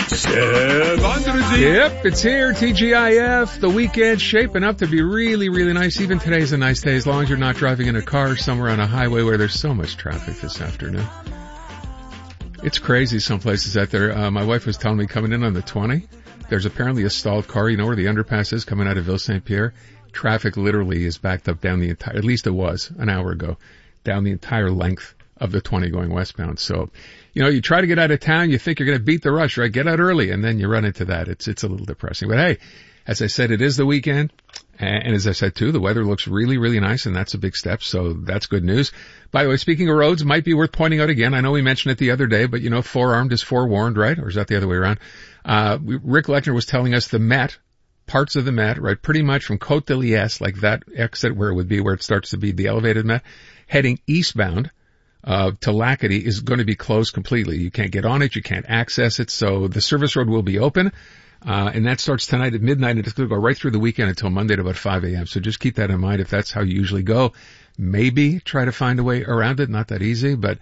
Yep, it's here, TGIF. The weekend's shaping up to be really, really nice. Even today's a nice day as long as you're not driving in a car somewhere on a highway where there's so much traffic this afternoon. It's crazy some places out there. My wife was telling me coming in on the 20, there's apparently a stalled car. You know where the underpass is coming out of Ville St. Pierre? Traffic literally is backed up down the entire, at least it was an hour ago, down the entire length of the 20 going westbound. So, you know, you try to get out of town, you think you're going to beat the rush, right? Get out early, and then you run into that. It's a little depressing. But hey, as I said, it is the weekend. And as I said too, the weather looks really, really nice, and that's a big step. So that's good news. By the way, speaking of roads, might be worth pointing out again. I know we mentioned it the other day, but you know, forearmed is forewarned, right? Or is that the other way around? Rick Lechner was telling us the Met, parts of the Met, right? Pretty much from Côte de Liesse, like that exit where it would be, where it starts to be the elevated Met, heading eastbound, to Lacadie is going to be closed completely. You can't get on it. You can't access it. So the service road will be open. And that starts tonight at midnight, and it's going to go right through the weekend until Monday at about 5 a.m. So just keep that in mind if that's how you usually go. Maybe try to find a way around it. Not that easy, but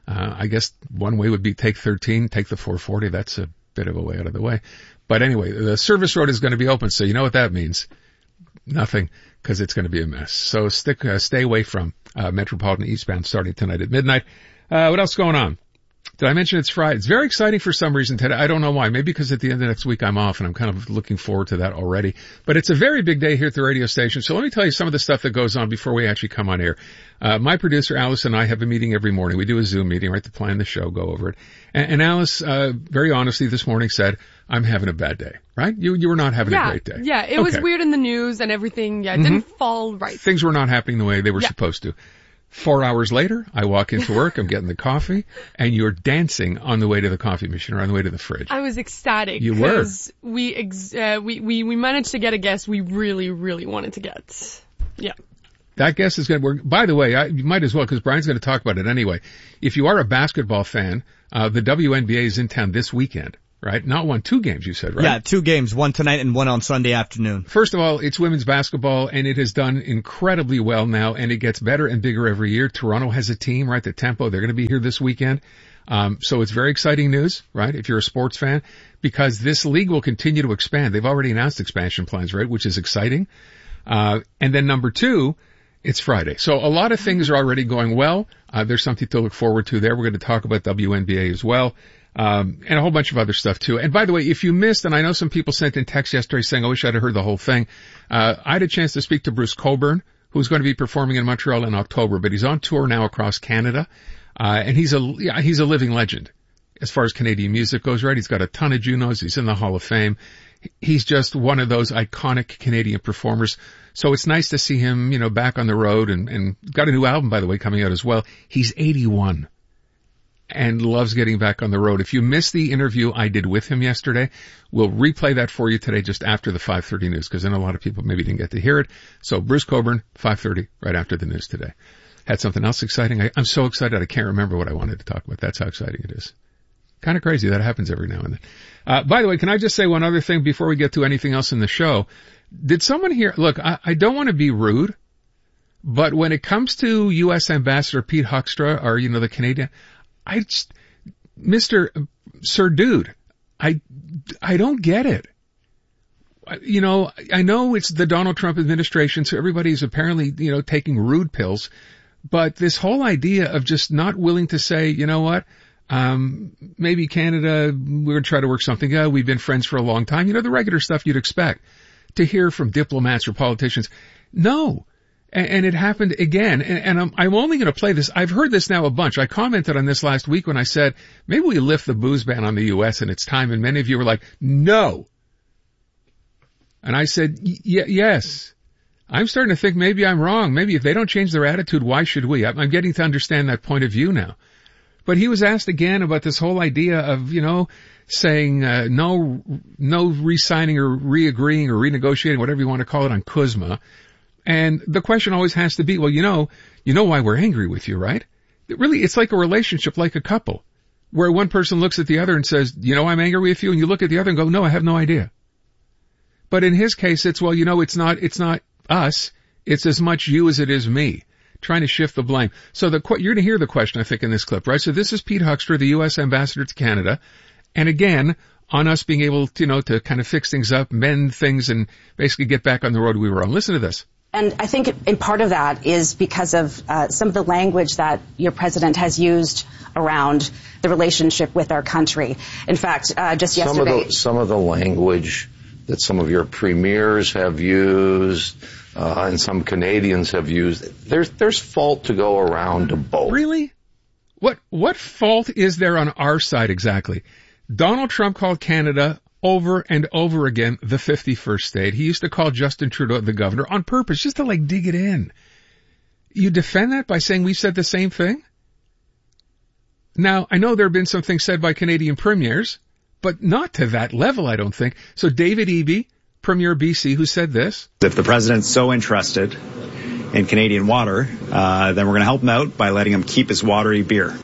I guess one way would be take 13, take the 440. That's a bit of a way out of the way. But anyway, the service road is going to be open, so you know what that means. Nothing, because it's going to be a mess. So stay away from Metropolitan eastbound starting tonight at midnight. What else is going on? Did I mention it's Friday? It's very exciting for some reason today. I don't know why. Maybe because at the end of next week I'm off, and I'm kind of looking forward to that already. But it's a very big day here at the radio station. So let me tell you some of the stuff that goes on before we actually come on air. My producer, Alice, and I have a meeting every morning. We do a Zoom meeting, right, to plan the show, go over it. And Alice, very honestly this morning said, I'm having a bad day, right? You were not having a great day. Yeah, it was weird in the news and everything. Yeah, it didn't fall right. Things were not happening the way they were supposed to. 4 hours later, I walk into work, I'm getting the coffee, and you're dancing on the way to the coffee machine or on the way to the fridge. I was ecstatic. You were. Because we managed to get a guest we really, really wanted to get. Yeah. That guest is going to work. By the way, you might as well, because Brian's going to talk about it anyway. If you are a basketball fan, the WNBA is in town this weekend. Right? Not one, 2 games you said, right? Yeah, 2 games, one tonight and one on Sunday afternoon. First of all, it's women's basketball, and it has done incredibly well now, and it gets better and bigger every year. Toronto has a team, right? The Tempo, they're going to be here this weekend. So it's very exciting news, right? If you're a sports fan, because this league will continue to expand. They've already announced expansion plans, right? Which is exciting. And then number 2, it's Friday. So a lot of things are already going well. There's something to look forward to there. We're going to talk about WNBA as well. And a whole bunch of other stuff too. And by the way, if you missed, and I know some people sent in text yesterday saying, I wish I'd have heard the whole thing. I had a chance to speak to Bruce Cockburn, who's going to be performing in Montreal in October, but he's on tour now across Canada. And he's a living legend as far as Canadian music goes, right? He's got a ton of Junos. He's in the Hall of Fame. He's just one of those iconic Canadian performers. So it's nice to see him, you know, back on the road and got a new album, by the way, coming out as well. He's 81. And loves getting back on the road. If you missed the interview I did with him yesterday, we'll replay that for you today just after the 5:30 news, because then a lot of people maybe didn't get to hear it. So Bruce Cockburn, 5:30, right after the news today. Had something else exciting. I'm so excited I can't remember what I wanted to talk about. That's how exciting it is. Kind of crazy. That happens every now and then. By the way, can I just say one other thing before we get to anything else in the show? Did someone here, look, I don't want to be rude, but when it comes to U.S. Ambassador Pete Hoekstra, or, you know, the Canadian, Sir Dude, I don't get it. You know, I know it's the Donald Trump administration, so everybody's apparently, you know, taking rude pills, but this whole idea of just not willing to say, you know what, maybe Canada, we're going to try to work something out. We've been friends for a long time. You know, the regular stuff you'd expect to hear from diplomats or politicians. No. And it happened again. And I'm only going to play this. I've heard this now a bunch. I commented on this last week when I said, maybe we lift the booze ban on the U.S. and it's time. And many of you were like, no. And I said, yes. I'm starting to think maybe I'm wrong. Maybe if they don't change their attitude, why should we? I'm getting to understand that point of view now. But he was asked again about this whole idea of, you know, saying, no re-signing or re-agreeing or renegotiating, whatever you want to call it, on CUSMA. And the question always has to be, well, you know why we're angry with you, right? Really, it's like a relationship, like a couple, where one person looks at the other and says, you know, I'm angry with you. And you look at the other and go, no, I have no idea. But in his case, it's, well, you know, it's not us. It's as much you as it is me, trying to shift the blame. So you're going to hear the question, I think, in this clip, right? So this is Pete Hoekstra, the U.S. ambassador to Canada. And again, on us being able to, to kind of fix things up, mend things, and basically get back on the road we were on. Listen to this. And I think in part of that is because of some of the language that your president has used around the relationship with our country. In fact, just yesterday... Some of the language that some of your premiers have used and some Canadians have used, there's fault to go around to both. Really? What fault is there on our side exactly? Donald Trump called Canada over and over again the 51st state. He used to call Justin Trudeau the governor on purpose, just to dig it in. You defend that by saying we said the same thing? Now, I know there have been some things said by Canadian premiers, but not to that level, I don't think. So David Eby, Premier of BC, who said this. If the president's so interested in Canadian water, then we're going to help him out by letting him keep his watery beer.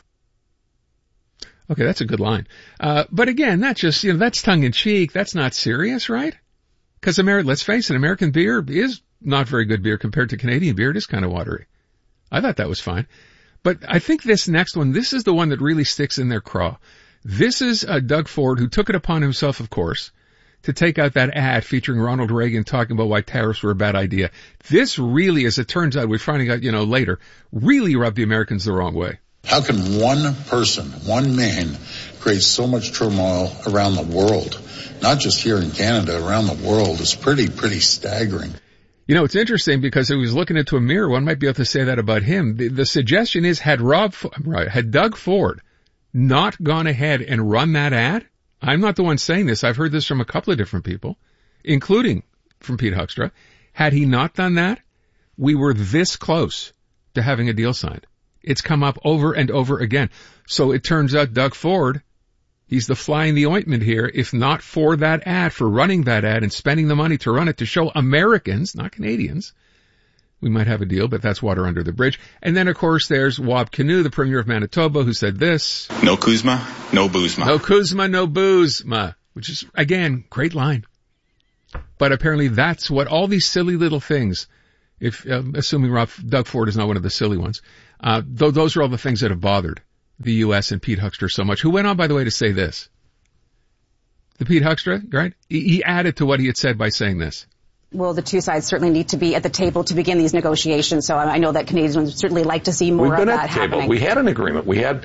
Okay, that's a good line. But again, that's just, that's tongue-in-cheek. That's not serious, right? Because let's face it, American beer is not very good beer compared to Canadian beer. It is kind of watery. I thought that was fine. But I think this next one, this is the one that really sticks in their craw. This is Doug Ford, who took it upon himself, of course, to take out that ad featuring Ronald Reagan talking about why tariffs were a bad idea. This really, as it turns out, we're finding out, later, really rubbed the Americans the wrong way. How can one person, one man, create so much turmoil around the world? Not just here in Canada, around the world. It's pretty staggering. It's interesting because if he was looking into a mirror, one might be able to say that about him. The suggestion is, had Doug Ford not gone ahead and run that ad, I'm not the one saying this. I've heard this from a couple of different people, including from Pete Huckstra. Had he not done that, we were this close to having a deal signed. It's come up over and over again. So it turns out Doug Ford, he's the fly in the ointment here. If not for that ad, for running that ad and spending the money to run it to show Americans, not Canadians, we might have a deal, but that's water under the bridge. And then, of course, there's Wab Kinew, the Premier of Manitoba, who said this. No Kuzma, no Boozma. No Kuzma, no Boozma. Which is, again, great line. But apparently that's what all these silly little things, if assuming Doug Ford is not one of the silly ones, those are all the things that have bothered the U.S. and Pete Huckstra so much, who went on, by the way, to say this. The Pete Huckstra, right? He added to what he had said by saying this. Well, the two sides certainly need to be at the table to begin these negotiations, so I know that Canadians would certainly like to see more of that happening. We've been at the table. We had an agreement. We had,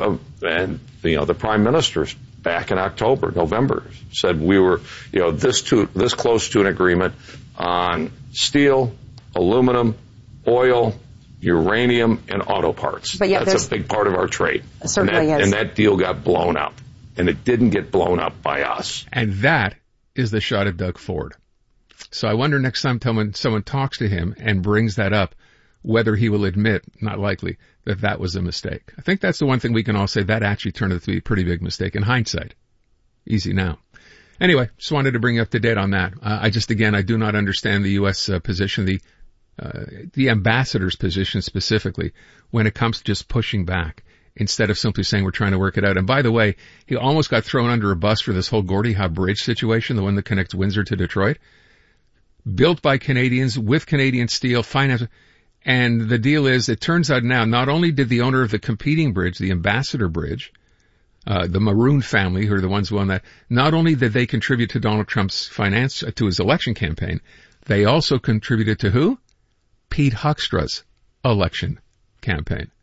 the Prime Minister back in November, said we were, this close to an agreement on steel, aluminum, oil, uranium, and auto parts. But yet that's a big part of our trade. Certainly is. And that deal got blown up. And it didn't get blown up by us. And that is the shot at Doug Ford. So I wonder next time someone talks to him and brings that up, whether he will admit, not likely, that was a mistake. I think that's the one thing we can all say, that actually turned out to be a pretty big mistake in hindsight. Easy now. Anyway, just wanted to bring you up to date on that. I do not understand the U.S. Position, the ambassador's position specifically, when it comes to just pushing back instead of simply saying we're trying to work it out. And by the way, he almost got thrown under a bus for this whole Gordie Howe Bridge situation, the one that connects Windsor to Detroit. Built by Canadians with Canadian steel, finance. And the deal is, it turns out now, not only did the owner of the competing bridge, the Ambassador Bridge, the Maroon family, who are the ones who own that, not only did they contribute to Donald Trump's finance, to his election campaign, they also contributed to who? Pete Huckstra's election campaign.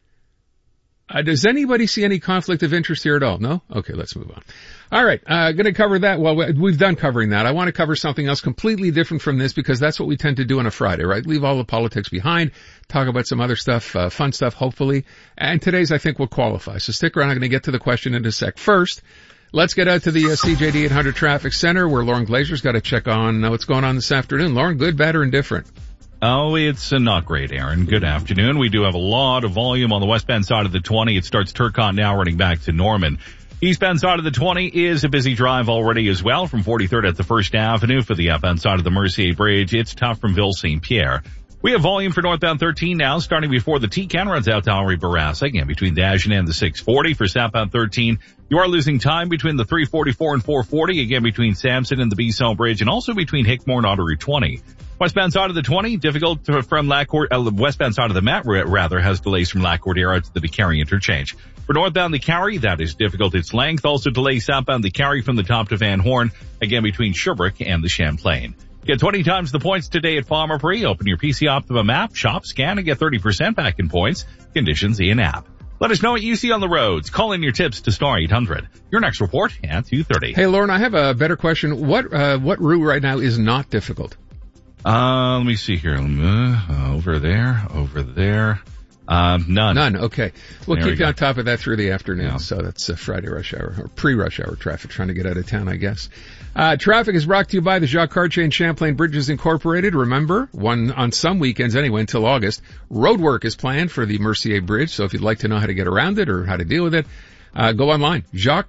Does anybody see any conflict of interest here at all? No? Okay, let's move on. All right, gonna cover that. Well, we've done covering that. I want to cover something else completely different from this, because that's what we tend to do on a Friday, right? Leave all the politics behind, talk about some other stuff, fun stuff, hopefully. And today's, I think, will qualify. So stick around. I'm gonna get to the question in a sec. First, let's get out to the CJD 800 Traffic Center, where Lauren Glazer's got to check on what's going on this afternoon. Lauren, good, bad, or indifferent? Oh, it's not great, Aaron. Good afternoon. We do have a lot of volume on the westbound side of the 20. It starts Turcotte now, running back to Norman. Eastbound side of the 20 is a busy drive already as well, from 43rd at the 1st Avenue. For the outbound side of the Mercier Bridge, it's tough from Ville St. Pierre. We have volume for northbound 13 now, starting before the T-Can runs out to Henri Bourassa, again between Dagenet and the 640. For southbound 13, you are losing time between the 344 and 440, again between Sampson and the Bisson Bridge, and also between Hickmore and Auto Route 20. Westbound side of the 20, difficult from westbound side of the Mat, rather, has delays from Lac Cordiera to the DeCarry interchange. For northbound the Carry, that is difficult its length. Also delays southbound the Carry from the top to Van Horn, again between Sherbrooke and the Champlain. Get 20 times the points today at Farmer Pre. Open your PC Optimum app, shop, scan, and get 30% back in points. Conditions in-app. Let us know what you see on the roads. Call in your tips to Star 800. Your next report at 2:30. Hey, Lauren, I have a better question. What route right now is not difficult? Let me see here. Over there. None. Okay. We'll keep you on top of that through the afternoon. Yeah. So that's Friday rush hour, or pre-rush hour traffic, trying to get out of town, I guess. Traffic is brought to you by the Jacques Cartier and Champlain Bridges Incorporated. Remember, on some weekends anyway, until August, road work is planned for the Mercier Bridge. So if you'd like to know how to get around it or how to deal with it, go online,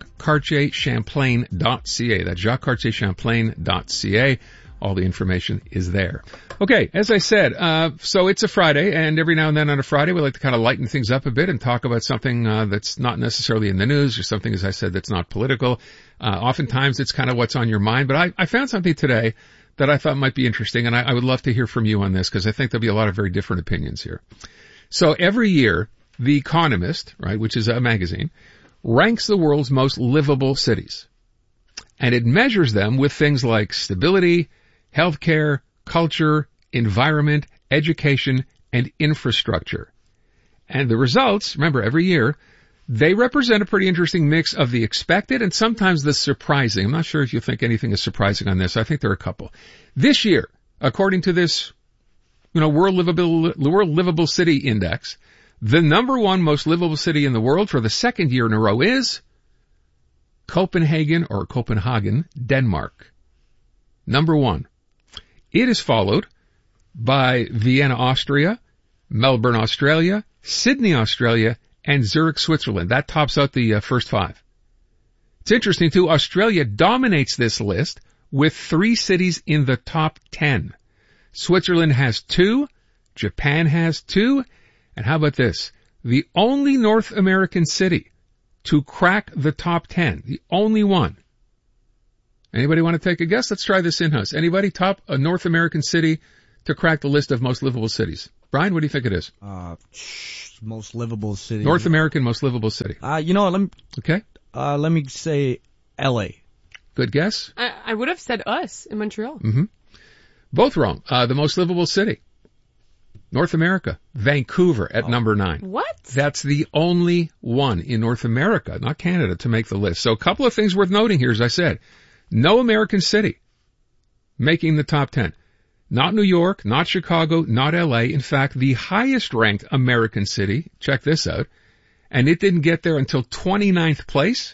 JacquesCartierChamplain.ca. That's JacquesCartierChamplain.ca. All the information is there. Okay, as I said, so it's a Friday, and every now and then on a Friday we like to kind of lighten things up a bit and talk about something that's not necessarily in the news, or something, as I said, that's not political. Oftentimes it's kind of what's on your mind, but I found something today that I thought might be interesting, and I would love to hear from you on this, because I think there'll be a lot of very different opinions here. So every year, The Economist, right, which is a magazine, ranks the world's most livable cities. And it measures them with things like stability, healthcare, culture, environment, education, and infrastructure. And the results, remember, every year, they represent a pretty interesting mix of the expected and sometimes the surprising. I'm not sure if you think anything is surprising on this. I think there are a couple. This year, according to this, World Livable City Index, the number one most livable city in the world for the second year in a row is Copenhagen, Denmark. Number one. It is followed by Vienna, Austria, Melbourne, Australia, Sydney, Australia, and Zurich, Switzerland. That tops out the first five. It's interesting, too. Australia dominates this list with 3 cities in the top 10. Switzerland has 2, Japan has 2, and how about this? The only North American city to crack the top 10, the only one. Anybody want to take a guess? Let's try this in-house. Anybody top a North American city to crack the list of most livable cities? Brian, what do you think it is? Most livable city. North American most livable city. You know what? Okay. Let me say L.A. Good guess. I would have said us in Montreal. Mm-hmm. Both wrong. The most livable city. North America. Vancouver at number 9. What? That's the only one in North America, not Canada, to make the list. So a couple of things worth noting here, as I said. No American city making the top 10. Not New York, not Chicago, not LA. In fact, the highest ranked American city, check this out, and it didn't get there until 29th place,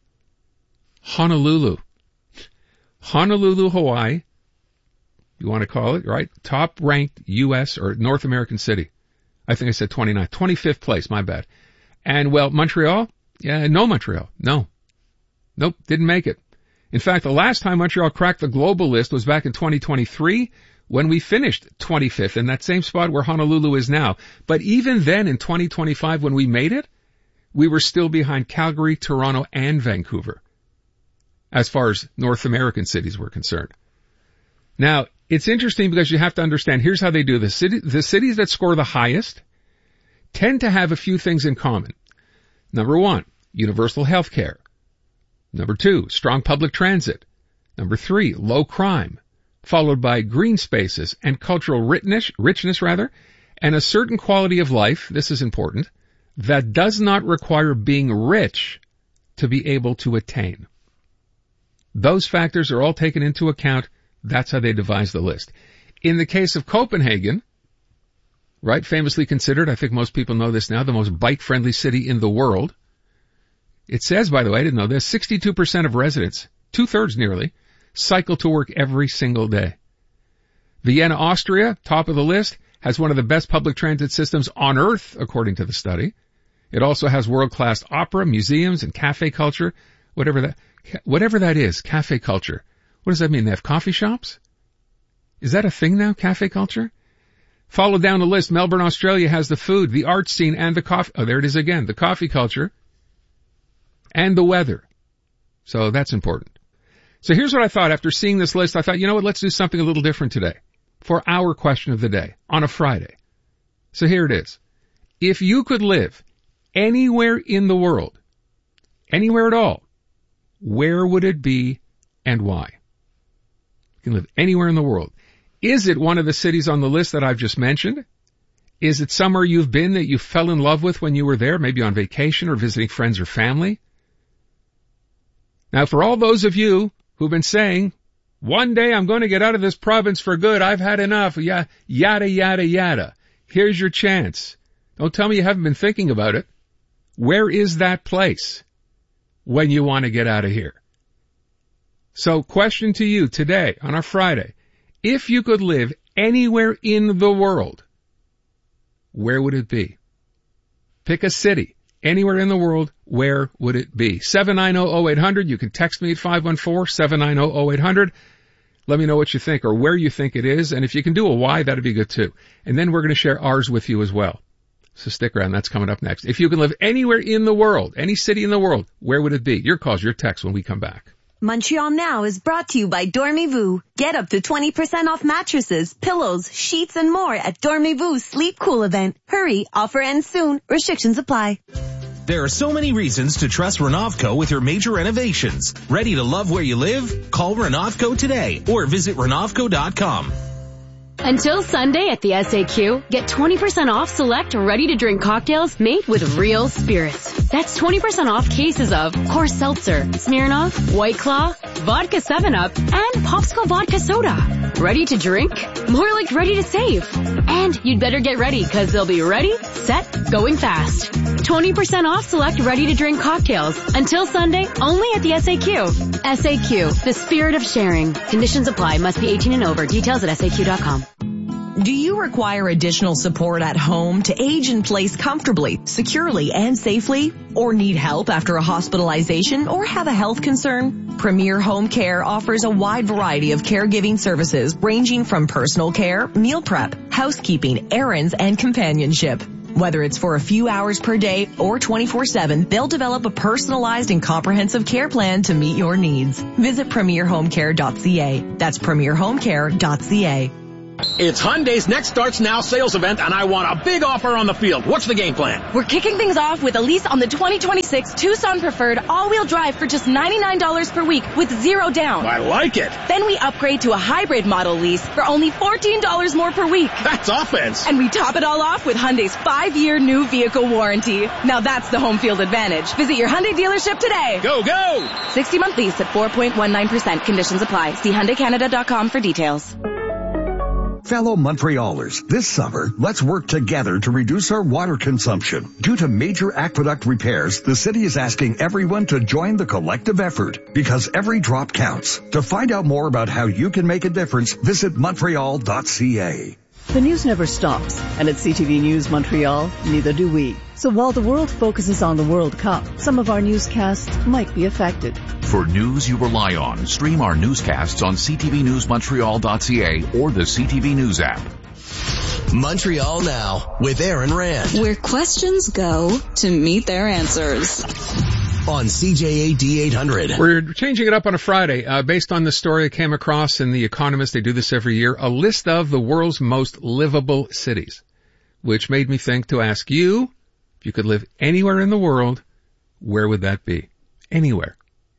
Honolulu. Honolulu, Hawaii, you want to call it, right? Top ranked U.S. or North American city. I think I said 29th. 25th place, my bad. And, well, Montreal? Yeah, no Montreal. No. Nope, didn't make it. In fact, the last time Montreal cracked the global list was back in 2023 when we finished 25th in that same spot where Honolulu is now. But even then in 2025 when we made it, we were still behind Calgary, Toronto, and Vancouver as far as North American cities were concerned. Now, it's interesting because you have to understand, here's how they do this. The cities that score the highest tend to have a few things in common. Number 1, universal health care. Number 2, strong public transit. Number 3, low crime, followed by green spaces and cultural richness, and a certain quality of life, this is important, that does not require being rich to be able to attain. Those factors are all taken into account. That's how they devise the list. In the case of Copenhagen, right, famously considered, I think most people know this now, the most bike-friendly city in the world. It says, by the way, I didn't know this, 62% of residents, 2/3 nearly, cycle to work every single day. Vienna, Austria, top of the list, has one of the best public transit systems on earth, according to the study. It also has world-class opera, museums, and cafe culture, whatever that is, cafe culture. What does that mean? They have coffee shops? Is that a thing now, cafe culture? Follow down the list. Melbourne, Australia has the food, the art scene, and the coffee. Oh, there it is again. The coffee culture and the weather. So that's important. So here's what I thought. After seeing this list, I thought, you know what? Let's do something a little different today for our question of the day on a Friday. So here it is. If you could live anywhere in the world, anywhere at all, where would it be and why? You can live anywhere in the world. Is it one of the cities on the list that I've just mentioned? Is it somewhere you've been that you fell in love with when you were there, maybe on vacation or visiting friends or family? Now, for all those of you who've been saying, one day I'm going to get out of this province for good, I've had enough, yada, yada, yada. Here's your chance. Don't tell me you haven't been thinking about it. Where is that place when you want to get out of here? So, question to you today on our Friday. If you could live anywhere in the world, where would it be? Pick a city. Anywhere in the world, where would it be? 790-0800. You can text me at 514-790-0800. Let me know what you think or where you think it is. And if you can do a why, that'd be good too. And then we're going to share ours with you as well. So stick around. That's coming up next. If you can live anywhere in the world, any city in the world, where would it be? Your calls, your texts when we come back. Montreal Now is brought to you by Dormez-vous. Get up to 20% off mattresses, pillows, sheets, and more at Dormez-vous Sleep Cool event. Hurry, offer ends soon. Restrictions apply. There are so many reasons to trust Renovco with your major renovations. Ready to love where you live? Call Renovco today or visit Renovco.com. Until Sunday at the SAQ, get 20% off select ready-to-drink cocktails made with real spirits. That's 20% off cases of Coors Seltzer, Smirnoff, White Claw, Vodka 7-Up, and Popsicle Vodka Soda. Ready to drink? More like ready to save. And you'd better get ready because they'll be ready, set, going fast. 20% off select ready-to-drink cocktails. Until Sunday, only at the SAQ. SAQ, the spirit of sharing. Conditions apply. Must be 18 and over. Details at SAQ.com. Do you require additional support at home to age in place comfortably, securely, and safely? Or need help after a hospitalization or have a health concern? Premier Home Care offers a wide variety of caregiving services ranging from personal care, meal prep, housekeeping, errands, and companionship. Whether it's for a few hours per day or 24/7, they'll develop a personalized and comprehensive care plan to meet your needs. Visit premierhomecare.ca. That's premierhomecare.ca. It's Hyundai's Next Starts Now sales event, and I want a big offer on the field. What's the game plan? We're kicking things off with a lease on the 2026 Tucson Preferred all-wheel drive for just $99 per week with zero down. I like it. Then we upgrade to a hybrid model lease for only $14 more per week. That's offense. And we top it all off with Hyundai's 5-year new vehicle warranty. Now that's the home field advantage. Visit your Hyundai dealership today. Go, go! 60-month lease at 4.19%. Conditions apply. See HyundaiCanada.com for details. Fellow Montrealers, this summer, let's work together to reduce our water consumption. Due to major aqueduct repairs, the city is asking everyone to join the collective effort because every drop counts. To find out more about how you can make a difference, visit Montreal.ca. The news never stops, and at CTV News Montreal, neither do we. So while the world focuses on the World Cup, some of our newscasts might be affected. For news you rely on, stream our newscasts on ctvnewsmontreal.ca or the CTV News app. Montreal Now with Aaron Rand. Where questions go to meet their answers. On CJAD 800. We're changing it up on a Friday based on the story I came across in The Economist. They do this every year, a list of the world's most livable cities, which made me think to ask you, if you could live anywhere in the world, where would that be? Anywhere.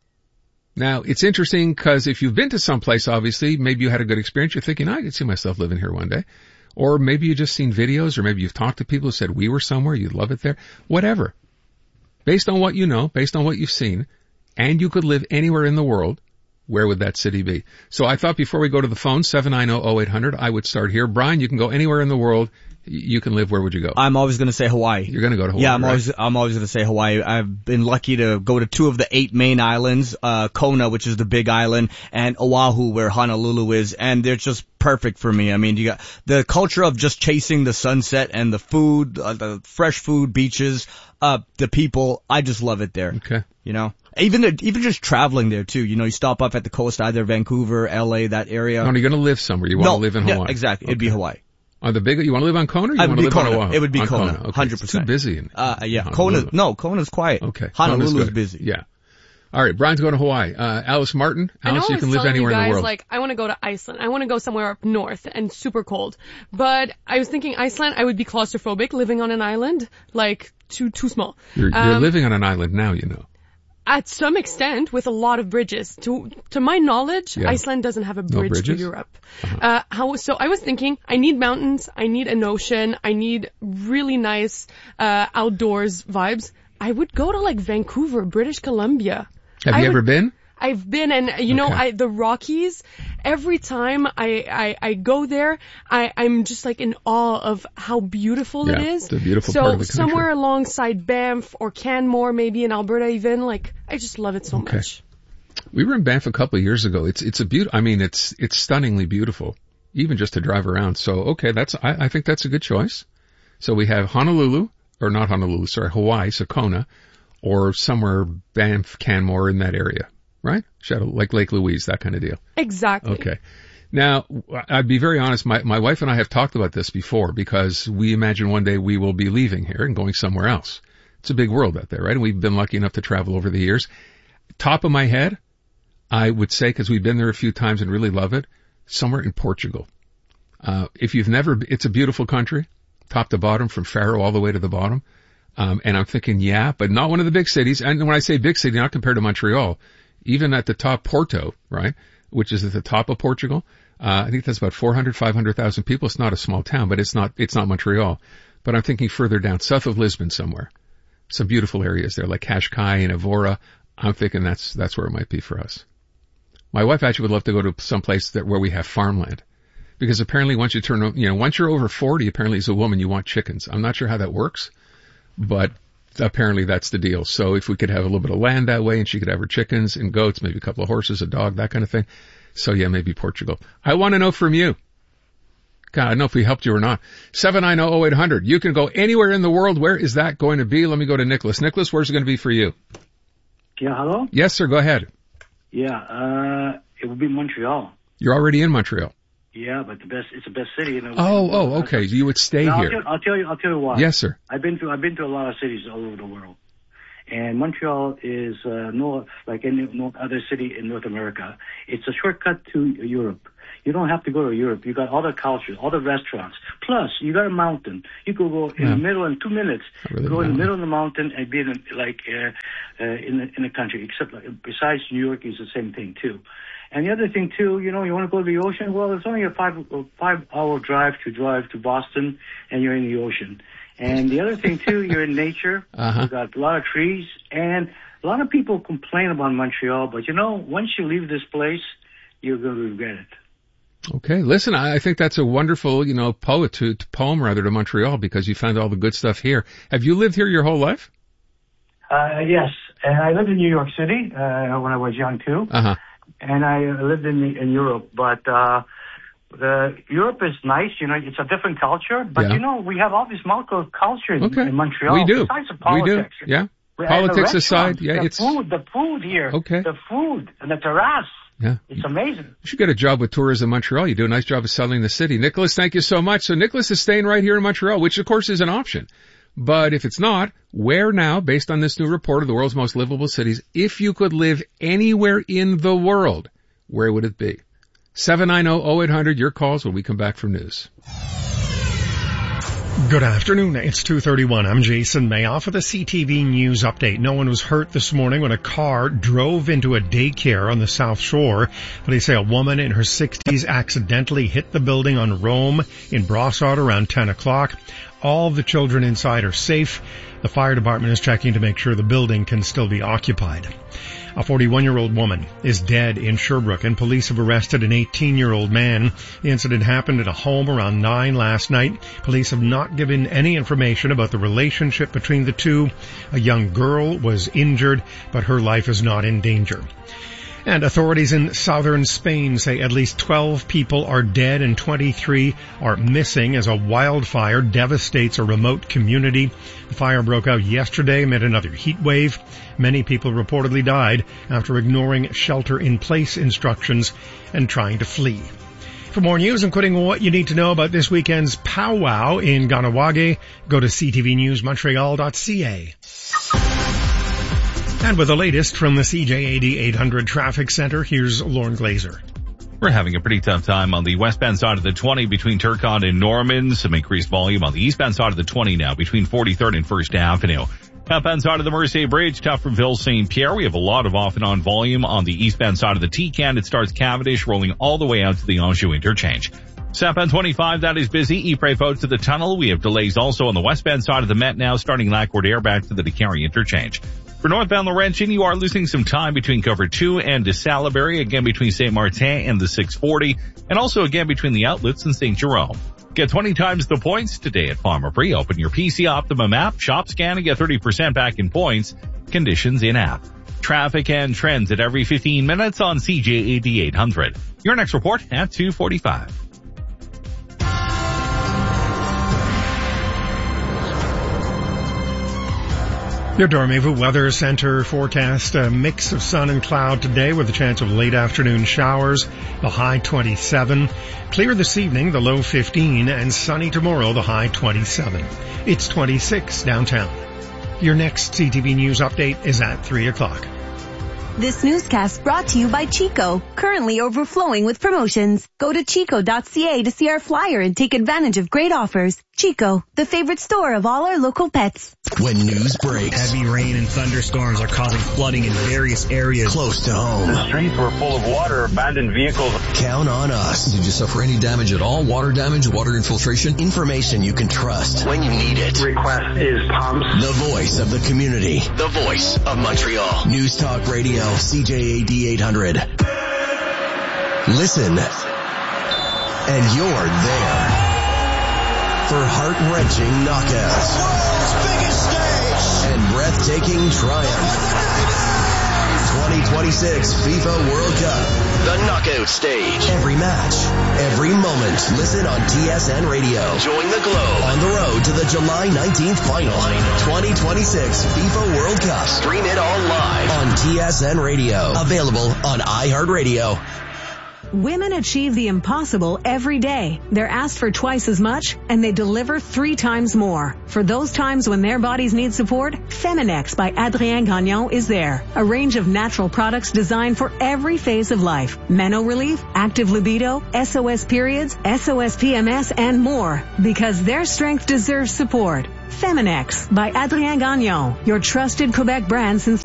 Now, it's interesting because if you've been to some place, obviously, maybe you had a good experience. You're thinking, I could see myself living here one day. Or maybe you've just seen videos, or maybe you've talked to people who said we were somewhere, you'd love it there. Whatever. Based on what you know, based on what you've seen, and you could live anywhere in the world, where would that city be? So I thought before we go to the phone, 790-0800, I would start here. Brian, you can go anywhere in the world. You can live. Where would you go? I'm always going to say Hawaii. You're going to go to Hawaii. Yeah, I'm always going to say Hawaii. I've been lucky to go to 2 of the 8 main islands, Kona, which is the big island, and Oahu, where Honolulu is, and they're just perfect for me. I mean, you got the culture of just chasing the sunset and the food, the fresh food, beaches, the people. I just love it there. Okay. You know? Even just traveling there too. You know, you stop up at the coast, either Vancouver, LA, that area. No, you're going to live somewhere. You want to live in Hawaii. Yeah, exactly. Okay. It'd be Hawaii. On the big, you want to live on Kona or you want to live on Oahu? It would be Kona. Okay. 100%. It's too busy. Yeah. Kona's quiet. Okay. Honolulu's busy. Yeah. All right, Brian's going to Hawaii. Alice Martin. Alice, you can live anywhere in the world. Like, I want to go to Iceland. I want to go somewhere up north and super cold. But I was thinking Iceland, I would be claustrophobic living on an island, like too small. You're living on an island now, you know. At some extent, with a lot of bridges. To my knowledge, Iceland doesn't have a bridge to Europe. So I was thinking, I need mountains, I need an ocean, I need really nice outdoors vibes. I would go to like Vancouver, British Columbia. Have you ever been? I've been, and you know, the Rockies, every time I go there, I'm just like in awe of how beautiful it is. It's a beautiful part of the country. So somewhere alongside Banff or Canmore, maybe in Alberta even, like, I just love it so much. We were in Banff a couple of years ago. It's a I mean, it's stunningly beautiful, even just to drive around. So, I think that's a good choice. So we have Hawaii, Sakona, or somewhere Banff, Canmore in that area. Right? Like Lake Louise, that kind of deal. Exactly. Okay. Now, I'd be very honest, my wife and I have talked about this before because we imagine one day we will be leaving here and going somewhere else. It's a big world out there, right? And we've been lucky enough to travel over the years. Top of my head, I would say, because we've been there a few times and really love it, somewhere in Portugal. If you've never, it's a beautiful country, top to bottom, from Faro all the way to the bottom. And I'm thinking, but not one of the big cities. And when I say big city, not compared to Montreal, even at the top, Porto, right, which is at the top of Portugal, I think that's about 500,000 people. It's not a small town, but it's not Montreal. But I'm thinking further down, south of Lisbon somewhere. Some beautiful areas there, like Cascais and Evora. I'm thinking that's where it might be for us. My wife actually would love to go to some place where we have farmland. Because apparently once you're over 40, apparently as a woman you want chickens. I'm not sure how that works, but apparently that's the deal. So if we could have a little bit of land that way and she could have her chickens and goats, maybe a couple of horses, a dog, that kind of thing. So maybe Portugal. I want to know from you. God, I don't know if we helped you or not. 790-0800. You can go anywhere in the world. Where is that going to be? Let me go to Nicholas. Nicholas, where's it going to be for you? Yeah, hello? Yes, sir. Go ahead. Yeah, it would be Montreal. You're already in Montreal. Yeah, but it's the best city in the world. Oh, okay. You would stay here. I'll tell you why. Yes, sir. I've been to a lot of cities all over the world, and Montreal is no other city in North America. It's a shortcut to Europe. You don't have to go to Europe. You got all the cultures, all the restaurants. Plus, you got a mountain. You could go in the middle in 2 minutes. Go in the middle of the mountain and be in the country. Except besides New York is the same thing too. And the other thing too, you want to go to the ocean? Well, it's only a 5-hour drive to Boston, and you're in the ocean. And the other thing too, you're in nature. You got a lot of trees, and a lot of people complain about Montreal, but once you leave this place, you're going to regret it. Okay, listen, I think that's a wonderful, poem to Montreal, because you found all the good stuff here. Have you lived here your whole life? Yes, and I lived in New York City when I was young too. And I lived in Europe, but Europe is nice. It's a different culture, but we have all this multiculture in Montreal. We do. Besides the politics. We do. Yeah. Politics aside, the food here. Okay. The food and the terrace. Yeah. It's amazing. You should get a job with Tourism Montreal. You do a nice job of selling the city. Nicholas, thank you so much. So Nicholas is staying right here in Montreal, which of course is an option. But if it's not, where now, based on this new report of the world's most livable cities, if you could live anywhere in the world, where would it be? 790-0800, your calls when we come back from news. Good afternoon. It's 2:31. I'm Jason Mayoff with a CTV News update. No one was hurt this morning when a car drove into a daycare on the South Shore. They say a woman in her 60s accidentally hit the building on Rome in Brossard around 10 o'clock. All the children inside are safe. The fire department is checking to make sure the building can still be occupied. A 41-year-old woman is dead in Sherbrooke, and police have arrested an 18-year-old man. The incident happened at a home around 9 last night. Police have not given any information about the relationship between the two. A young girl was injured, but her life is not in danger. And authorities in southern Spain say at least 12 people are dead and 23 are missing as a wildfire devastates a remote community. The fire broke out yesterday amid another heat wave. Many people reportedly died after ignoring shelter-in-place instructions and trying to flee. For more news, including what you need to know about this weekend's powwow in Ganawage, go to ctvnewsmontreal.ca. And with the latest from the CJAD 800 Traffic Center, here's Lauren Glazer. We're having a pretty tough time on the westbound side of the 20 between Turcotte and Norman. Some increased volume on the eastbound side of the 20 now between 43rd and 1st Avenue. Southbound side of the Mercier Bridge, tough from Ville St. Pierre. We have a lot of off and on volume on the eastbound side of the T-Can. It starts Cavendish, rolling all the way out to the Anjou interchange. Southbound 25, that is busy. Ypres out to the tunnel. We have delays also on the westbound side of the Met now, starting Lac-Courtière back to the Décarie interchange. For northbound Laurentian, you are losing some time between Cover 2 and de Salaberry, again between St. Martin and the 640, and also again between the outlets and St. Jerome. Get 20 times the points today at Farmer Free. Open your PC Optimum app, shop, scan, and get 30% back in points. Conditions in app. Traffic and trends at every 15 minutes on CJAD 800. Your next report at 2:45. Your Dormez-vous Weather Center forecast, a mix of sun and cloud today with a chance of late afternoon showers, the high 27. Clear this evening, the low 15, and sunny tomorrow, the high 27. It's 26 downtown. Your next CTV News update is at 3 o'clock. This newscast brought to you by Chico, currently overflowing with promotions. Go to chico.ca to see our flyer and take advantage of great offers. Chico, the favorite store of all our local pets. When news breaks, heavy rain and thunderstorms are causing flooding in various areas close to home. The streets were full of water, abandoned vehicles. Count on us. Did you suffer any damage at all? Water damage, water infiltration? Information you can trust when you need it. Request is pumps. The voice of the community. The voice of Montreal. News Talk Radio, CJAD 800. Listen, and you're there. For heart-wrenching knockouts. The world's biggest stage. And breathtaking triumph. 2026 FIFA World Cup. The knockout stage. Every match. Every moment. Listen on TSN Radio. Join the globe on the road to the July 19th final. 2026 FIFA World Cup. Stream it all live on TSN Radio. Available on iHeartRadio. Women achieve the impossible every day. They're asked for twice as much, and they deliver 3 times more. For those times when their bodies need support, Feminex by Adrien Gagnon is there. A range of natural products designed for every phase of life. Meno relief, active libido, SOS periods, SOS PMS, and more. Because their strength deserves support. Feminex by Adrien Gagnon, your trusted Quebec brand since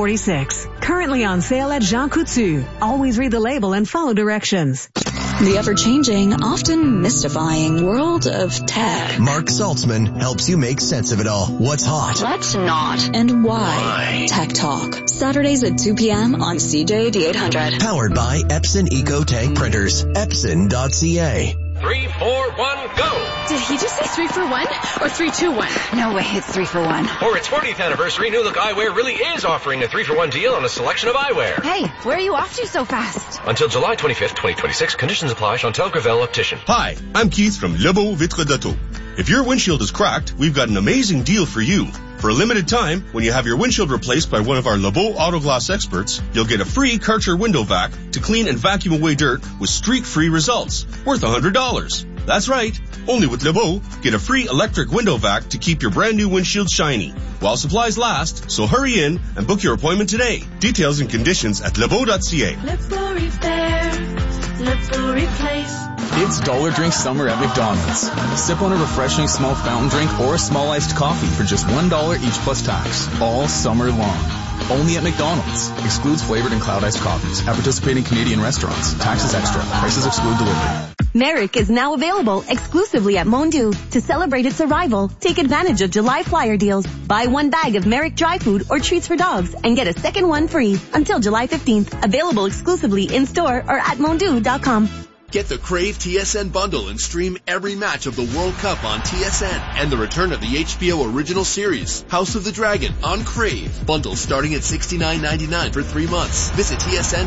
1946. Currently on sale at Jean Coutu. Always read the label and follow directions. The ever-changing, often mystifying world of tech. Mark Saltzman helps you make sense of it all. What's hot? What's not? And why? Tech Talk. Saturdays at 2 p.m. on CJAD 800. Powered by Epson EcoTank Printers. Epson.ca. 3, 4, 1, go! Did he just say 3 for 1 or 3, 2, 1? No way, it's 3 for 1. For its 40th anniversary, New Look Eyewear really is offering a 3 for 1 deal on a selection of eyewear. Hey, where are you off to so fast? Until July 25th, 2026, conditions apply. Chantal Gravel Optician. Hi, I'm Keith from Lebeau Vitre d'Auto. If your windshield is cracked, we've got an amazing deal for you. For a limited time, when you have your windshield replaced by one of our Lebeau Auto Glass experts, you'll get a free Karcher window vac to clean and vacuum away dirt with streak-free results, worth $100. That's right. Only with Lebeau, get a free electric window vac to keep your brand new windshield shiny while supplies last, so hurry in and book your appointment today. Details and conditions at lebeau.ca. Lebeau Repair, Lebeau Replace. It's Dollar Drink Summer at McDonald's. Sip on a refreshing small fountain drink or a small iced coffee for just $1 each plus tax, all summer long. Only at McDonald's. Excludes flavored and cloud iced coffees. At participating Canadian restaurants. Taxes extra. Prices exclude delivery. Merrick is now available exclusively at Mondu. To celebrate its arrival, take advantage of July flyer deals. Buy 1 bag of Merrick dry food or treats for dogs and get a second one free until July 15th. Available exclusively in-store or at mondu.com. Get the Crave TSN bundle and stream every match of the World Cup on TSN and the return of the HBO original series, House of the Dragon, on Crave. Bundles starting at $69.99 for 3 months. Visit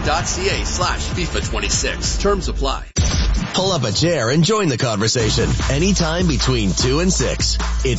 tsn.ca/FIFA26. Terms apply. Pull up a chair and join the conversation anytime between 2 and 6. It's